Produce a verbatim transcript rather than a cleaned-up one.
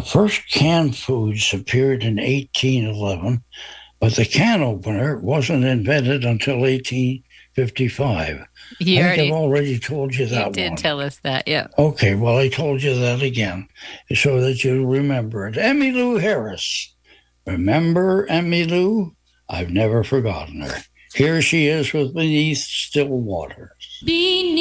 The first canned foods appeared in eighteen eleven, but the can opener wasn't invented until eighteen fifty-five. You I think I've already already told you you that did one. tell us that. Yeah. Okay, well, I told you that again so that you remember it. Emmylou Harris. Remember Emmylou? I've never forgotten her. Here she is with Beneath Still Waters. Beneath